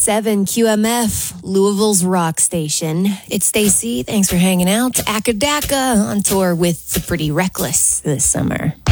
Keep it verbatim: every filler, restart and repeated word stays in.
seven Q M F, Louisville's rock station. It's Stacy. Thanks for hanging out. Akadaka on tour with the Pretty Reckless this summer.